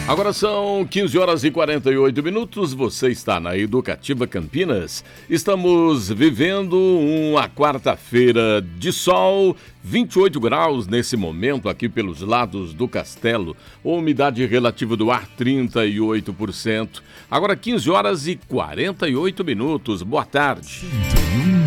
Agora são 15 horas e 48 minutos, você está na Educativa Campinas. Estamos vivendo uma quarta-feira de sol, 28 graus nesse momento aqui pelos lados do Castelo. Umidade relativa do ar 38%. Agora 15 horas e 48 minutos, boa tarde.